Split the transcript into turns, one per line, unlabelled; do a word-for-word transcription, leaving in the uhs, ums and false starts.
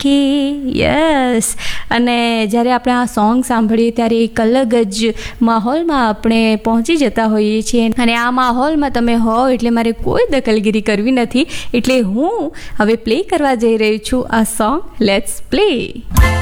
કે યસ. અને જ્યારે આપણે આ સોંગ સાંભળીએ ત્યારે એક અલગ જ માહોલમાં આપણે પહોંચી જતા હોઈએ છીએ. અને આ માહોલમાં તમે હો એટલે મારે કોઈ દખલગીરી કરવી નથી. એટલે હું હવે પ્લે કરવા જઈ રહી છું આ સોંગ. Let's play.